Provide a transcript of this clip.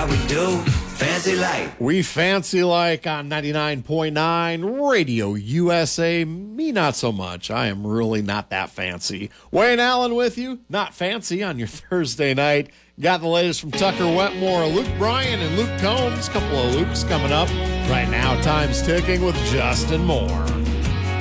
we do. Fancy like. We fancy like on 99.9 Radio USA. Me, not so much. I am really not that fancy. Wayne Allen with you. Not fancy on your Thursday night. Got the latest from Tucker Wetmore, Luke Bryan, and Luke Combs. Couple of Lukes coming up. Right now, time's ticking with Justin Moore.